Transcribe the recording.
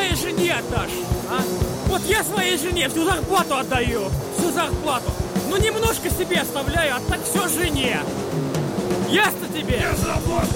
своей жене отдашь, а? Вот я своей жене всю зарплату отдаю, всю зарплату. Ну немножко себе оставляю, а так все жене. Ясно тебе? Я забыл!